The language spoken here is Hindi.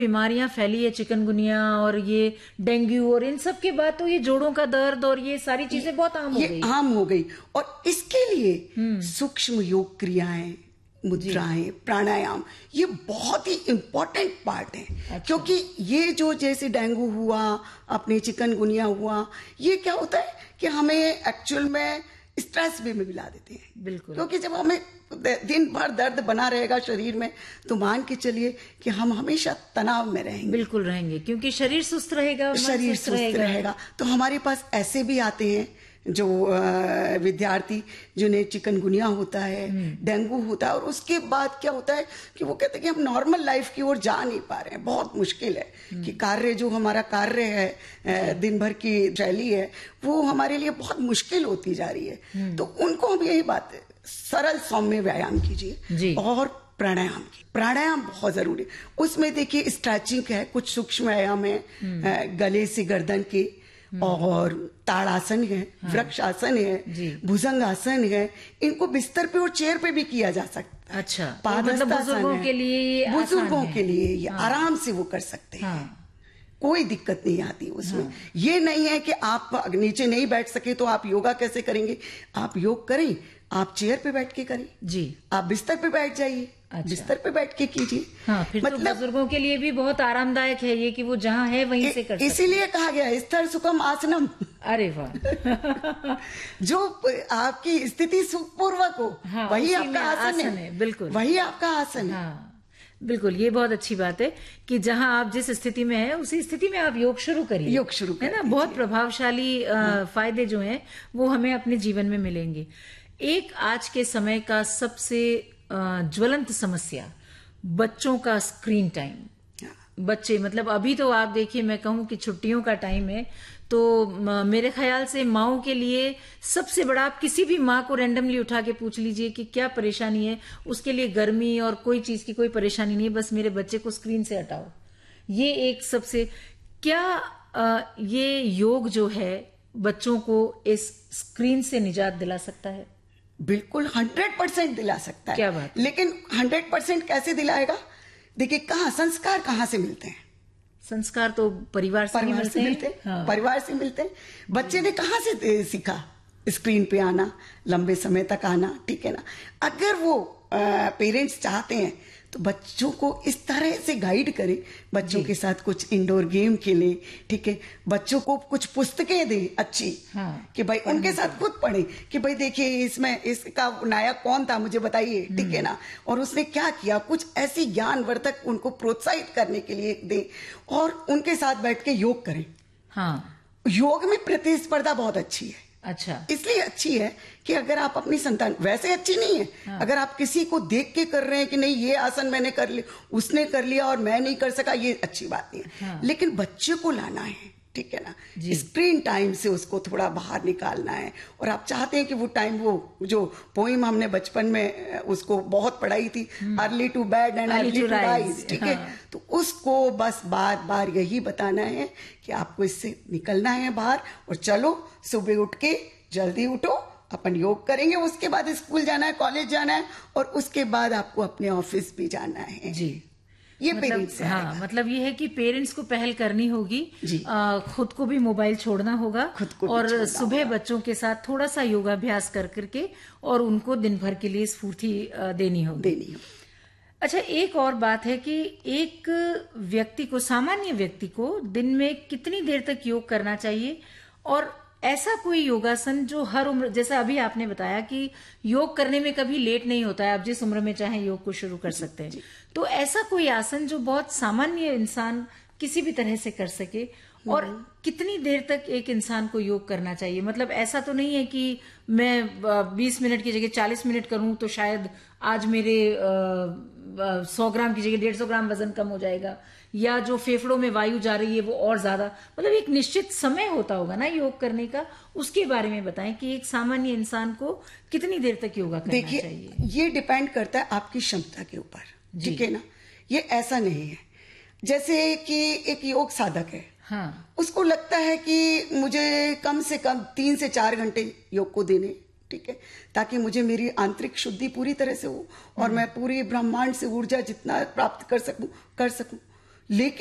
बीमारियां फैली है, चिकनगुनिया और ये डेंगू और इन सब के बाद तो ये जोड़ों का दर्द और ये सारी चीजें बहुत आम हो गई। ये आम हो गई और इसके लिए सूक्ष्म योग क्रियाएं, मुद्राएं, प्राणायाम ये बहुत ही इम्पोर्टेंट पार्ट है। अच्छा। क्योंकि ये जो जैसे डेंगू हुआ, अपने चिकनगुनिया हुआ, ये क्या होता है कि हमें एक्चुअल में स्ट्रेस भी में मिला देते हैं। बिल्कुल। क्योंकि जब हमें दिन भर दर्द बना रहेगा शरीर में, तो मान के चलिए कि हम हमेशा तनाव में रहेंगे। बिल्कुल रहेंगे, क्योंकि शरीर सुस्त रहेगा, शरीर सुस्त रहेगा। तो हमारे पास ऐसे भी आते हैं जो विद्यार्थी जिन्हें चिकनगुनिया होता है, डेंगू होता है, और उसके बाद क्या होता है कि वो कहते हैं कि हम नॉर्मल लाइफ की ओर जा नहीं पा रहे हैं, बहुत मुश्किल है कि कार्य जो हमारा कार्य है, दिन भर की शैली है, वो हमारे लिए बहुत मुश्किल होती जा रही है। तो उनको हम यही बात है, सरल सौम्य व्यायाम कीजिए और प्राणायाम बहुत जरूरी। उसमें देखिए स्ट्रेचिंग है, कुछ सूक्ष्म व्यायाम है, गले से गर्दन के, और ताड़ासन है, वृक्षासन है, भुजंगासन है। इनको बिस्तर पे और चेयर पे भी किया जा सकता है। अच्छा, मतलब बुजुर्गों के लिए, बुजुर्गों के लिए ये आराम से वो कर सकते हैं। कोई दिक्कत नहीं आती उसमें। ये नहीं है कि आप नीचे नहीं बैठ सके तो आप योगा कैसे करेंगे। आप योग करें, आप चेयर पे बैठ के करें जी, आप बिस्तर पे बैठ जाइए। अच्छा। बिस्तर पे बैठ के कीजिए। हाँ, फिर मतलब तो बुजुर्गों के लिए भी बहुत आरामदायक है ये कि वो जहाँ है वहीं से कर सकते। इसीलिए कहा गया स्थिर सुखम आसनम। अरे वाह। जो आपकी स्थिति सुखपूर्वक हो, हाँ, वही आपका आसन है। बिल्कुल, वही आपका आसन है। हाँ, बिल्कुल, ये बहुत अच्छी बात है कि जहां आप जिस स्थिति में हैं उसी स्थिति में आप योग शुरू करिए। योग शुरू है ना, बहुत प्रभावशाली फायदे जो हैं वो हमें अपने जीवन में मिलेंगे। एक आज के समय का सबसे ज्वलंत समस्या बच्चों का स्क्रीन टाइम। बच्चे मतलब अभी तो आप देखिए, मैं कहूं कि छुट्टियों का टाइम है, तो मेरे ख्याल से माओं के लिए सबसे बड़ा, आप किसी भी माँ को रैंडमली उठा के पूछ लीजिए कि क्या परेशानी है, उसके लिए गर्मी और कोई चीज की कोई परेशानी नहीं है, बस मेरे बच्चे को स्क्रीन से हटाओ। ये एक सबसे, क्या ये योग जो है बच्चों को इस स्क्रीन से निजात दिला सकता है? बिल्कुल 100% दिला सकता है। क्या बात? लेकिन 100% कैसे दिलाएगा? देखिए, संस्कार कहाँ से मिलते हैं? संस्कार तो परिवार से मिलते हैं। हाँ। परिवार से मिलते हैं। बच्चे ने कहाँ से सीखा? स्क्रीन पे आना, लंबे समय तक आना, ठीक है ना। अगर वो पेरेंट्स चाहते हैं तो बच्चों को इस तरह से गाइड करें, बच्चों के साथ कुछ इंडोर गेम खेलें, ठीक है, बच्चों को कुछ पुस्तकें दें अच्छी। हाँ, कि भाई उनके साथ खुद पढ़ें कि भाई देखिए इसमें इसका नायक कौन था, मुझे बताइए, ठीक है ना, और उसने क्या किया। कुछ ऐसी ज्ञानवर्धक उनको प्रोत्साहित करने के लिए दें और उनके साथ बैठ के योग करें। हाँ, योग में प्रतिस्पर्धा बहुत अच्छी है। अच्छा, इसलिए अच्छी है कि अगर आप अपनी संतान, वैसे अच्छी नहीं है। हाँ। अगर आप किसी को देख के कर रहे हैं कि नहीं ये आसन मैंने कर लिया, उसने कर लिया और मैं नहीं कर सका, ये अच्छी बात नहीं है। हाँ। लेकिन बच्चे को लाना है, ठीक है ना, स्क्रीन टाइम से उसको थोड़ा बाहर निकालना है। और आप चाहते हैं कि वो टाइम, वो जो पोइम हमने बचपन में उसको बहुत पढ़ाई थी, early to bed and early to rise, ठीक है, तो उसको बस बार बार यही बताना है कि आपको इससे निकलना है बाहर, और चलो सुबह उठ के जल्दी उठो, अपन योग करेंगे, उसके बाद स्कूल जाना है, कॉलेज जाना है, और उसके बाद आपको अपने ऑफिस भी जाना है जी। ये पेरेंट्स से हाँ, मतलब ये है कि पेरेंट्स को पहल करनी होगी, खुद को भी मोबाइल छोड़ना होगा, और सुबह बच्चों के साथ थोड़ा सा योगाभ्यास कर करके और उनको दिन भर के लिए स्फूर्ति देनी होगी। अच्छा, एक और बात है कि एक व्यक्ति को, सामान्य व्यक्ति को दिन में कितनी देर तक योग करना चाहिए, और ऐसा कोई योगासन जो हर उम्र, जैसा अभी आपने बताया कि योग करने में कभी लेट नहीं होता है, आप जिस उम्र में चाहे योग को शुरू कर सकते हैं, तो ऐसा कोई आसन जो बहुत सामान्य इंसान किसी भी तरह से कर सके, और कितनी देर तक एक इंसान को योग करना चाहिए? मतलब ऐसा तो नहीं है कि मैं 20 मिनट की जगह 40 मिनट करूं तो शायद आज मेरे 100 ग्राम की जगह 150 ग्राम वजन कम हो जाएगा, या जो फेफड़ों में वायु जा रही है वो और ज्यादा, मतलब एक निश्चित समय होता होगा ना योग करने का, उसके बारे में बताएं कि एक सामान्य इंसान को कितनी देर तक योगा करना चाहिए? देखिए, ये डिपेंड करता है आपकी क्षमता के ऊपर, ठीक है ना। ये ऐसा नहीं है जैसे कि एक योग साधक है, हाँ, उसको लगता है कि मुझे कम से कम 3 से 4 घंटे योग को देने, ठीक है, ताकि मुझे मेरी आंतरिक शुद्धि पूरी तरह से हो और मैं पूरी ब्रह्मांड से ऊर्जा जितना प्राप्त कर सकूं। लेकिन